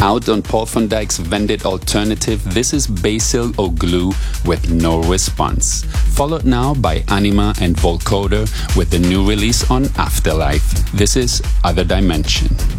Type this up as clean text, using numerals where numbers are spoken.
Out on Paul van Dyk's Vendit Alternative, this is Basil O'Glue with No Response. Followed now by Anima and Volcoder with the new release on Afterlife. This is Other Dimension.